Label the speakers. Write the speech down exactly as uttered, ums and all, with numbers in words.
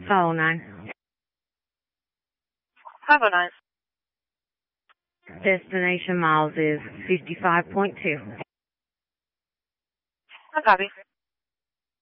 Speaker 1: five oh nine.
Speaker 2: five oh nine.
Speaker 1: Destination miles is fifty-five point two.
Speaker 2: I copy.